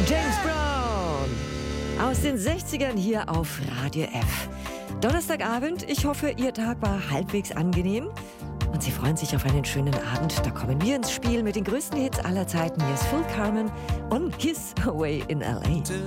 James Brown aus den 60ern hier auf Radio F. Donnerstagabend, ich hoffe, Ihr Tag war halbwegs angenehm und Sie freuen sich auf einen schönen Abend. Da kommen wir ins Spiel mit den größten Hits aller Zeiten. Hier ist Phil Carmen und His Away in L.A.